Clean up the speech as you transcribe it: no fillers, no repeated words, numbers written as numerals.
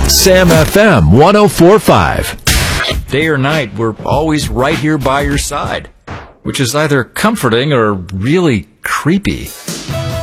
Sam FM 104.5. Day or night, we're always right here by your side, which is either comforting or really creepy.